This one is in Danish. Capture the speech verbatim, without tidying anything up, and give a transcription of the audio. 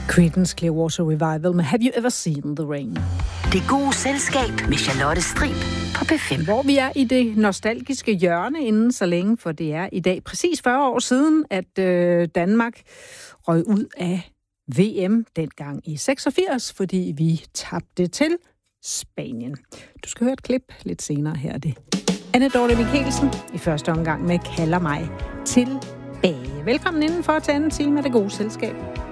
Creedence Clearwater Revival med Have You Ever Seen the Rain? Det gode selskab med Charlotte Strib på P fem. Hvor vi er i det nostalgiske hjørne inden så længe, for det er i dag præcis fyrre år siden, at øh, Danmark røg ud af V M dengang i seksogfirs, fordi vi tabte til Spanien. Du skal høre et klip lidt senere. Her er det Anne Dorte Michelsen i første omgang med Kalder mig tilbage. Velkommen indenfor til anden time af Det Gode Selskab.